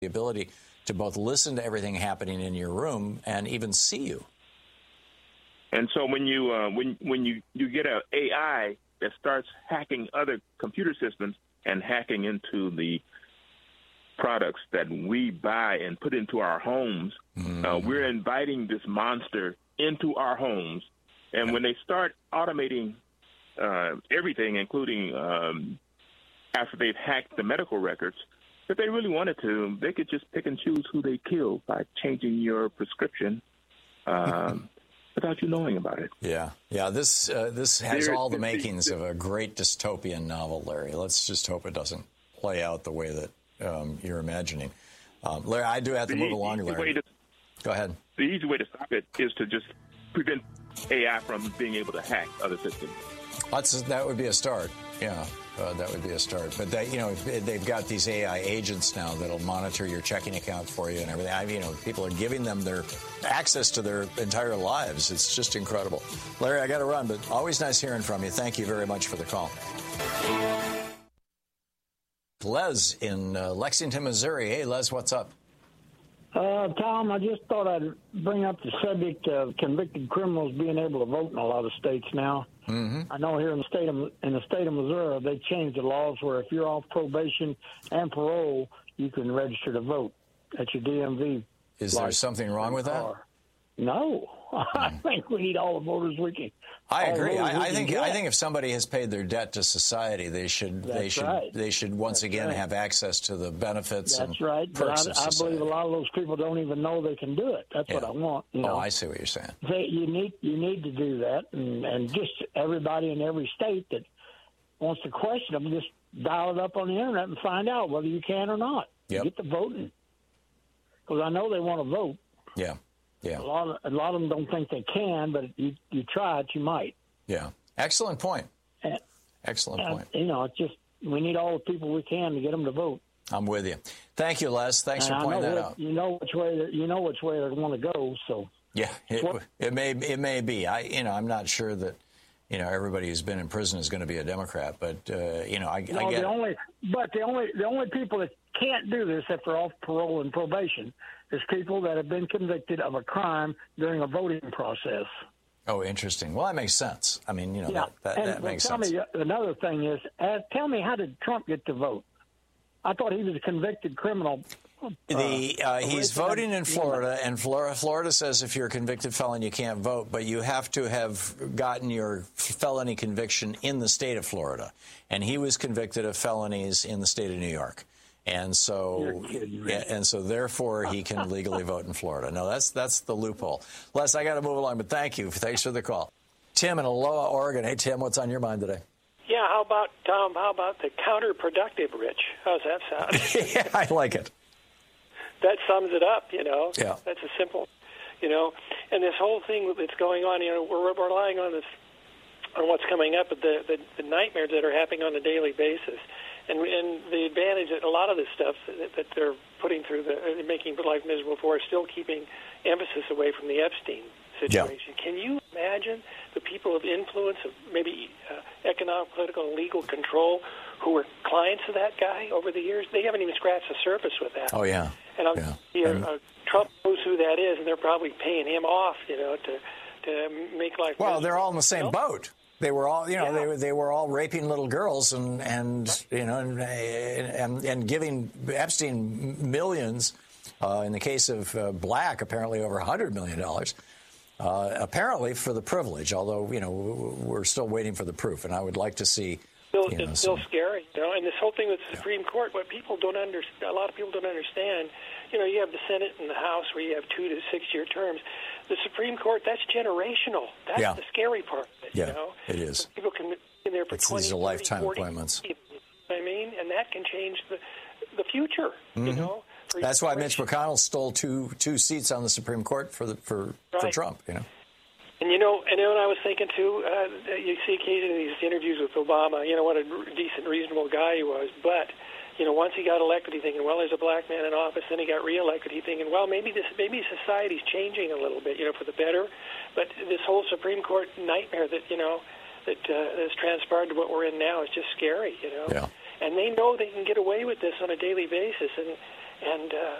the ability to both listen to everything happening in your room and even see you. And so when you get an AI that starts hacking other computer systems and hacking into the products that we buy and put into our homes, we're inviting this monster into our homes. And when they start automating everything, including after they've hacked the medical records, if they really wanted to, they could just pick and choose who they kill by changing your prescription without you knowing about it. Yeah. This has all the makings of a great dystopian novel, Larry. Let's just hope it doesn't play out the way that you're imagining. Larry, I do have to move along, Larry. Go ahead. The easy way to stop it is to just prevent AI from being able to hack other systems. That would be a start. Yeah, that would be a start. But they've got these AI agents now that'll monitor your checking account for you and everything. People are giving them their access to their entire lives. It's just incredible. Larry, I got to run, but always nice hearing from you. Thank you very much for the call. Les in Lexington, Missouri. Hey, Les, what's up? Tom, I just thought I'd bring up the subject of convicted criminals being able to vote in a lot of states now. I know here in the state of Missouri, they changed the laws where if you're off probation and parole, you can register to vote at your DMV. Is there something wrong with that? No. I think we need all the voters we can. I agree. I think if somebody has paid their debt to society, they should once again have access to the benefits and perks of society. I believe a lot of those people don't even know they can do it. That's what I want. Oh, I see what you're saying. You need to do that, and just everybody in every state that wants to question them, just dial it up on the internet and find out whether you can or not. Get the voting, because I know they want to vote. Yeah. A lot of them don't think they can, but you try it, you might. Yeah. Excellent point. Excellent point. It's just we need all the people we can to get them to vote. I'm with you. Thank you, Les. Thanks for pointing that out. You know which way they want to go. So yeah, it may be. I'm not sure that everybody who's been in prison is going to be a Democrat, but I get the only people that can't do this if they're off parole and probation is people that have been convicted of a crime during a voting process. Oh, interesting. Well, that makes sense. I mean, that makes sense. Tell me, another thing is, tell me, how did Trump get to vote? I thought he was a convicted criminal. He's voting in Florida, and Florida says if you're a convicted felon, you can't vote, but you have to have gotten your felony conviction in the state of Florida. And he was convicted of felonies in the state of New York. And so therefore, he can legally vote in Florida. No, that's the loophole. Les, I got to move along, but thank you. Thanks for the call. Tim in Aloha, Oregon. Hey, Tim, what's on your mind today? Yeah, how about, Tom, the counterproductive rich? How's that sound? Yeah, I like it. That sums it up, Yeah. That's a simple, and this whole thing that's going on, we're relying on this, on what's coming up, but the nightmares that are happening on a daily basis. And the advantage that a lot of this stuff that they're putting through, making life miserable for, is still keeping emphasis away from the Epstein situation. Yeah. Can you imagine the people of influence, of maybe economic, political, and legal control, who were clients of that guy over the years? They haven't even scratched the surface with that. Oh, yeah. And Trump knows who that is, and they're probably paying him off, to make life miserable. Well, they're all in the same boat. They were all, they were all raping little girls and giving Epstein millions. In the case of Black, apparently over $100 million. Apparently for the privilege. Although we're still waiting for the proof, and I would like to see. It's still scary, And this whole thing with the Supreme Court, what people don't understand, a lot of people don't understand. You have the Senate and the House where you have 2 to 6 year terms. The Supreme Court, that's generational. That's the scary part of it, it is. So people can be in there for 20, these are 30, lifetime 40 appointments. And that can change the future, That's why Mitch McConnell stole two seats on the Supreme Court for Trump, And when I was thinking too, you see occasionally these interviews with Obama, what a decent, reasonable guy he was. But once he got elected, he thinking, well, there's a black man in office. Then he got reelected. He thinking, well, maybe society's changing a little bit, for the better. But this whole Supreme Court nightmare that has transpired to what we're in now is just scary, Yeah. And they know they can get away with this on a daily basis. And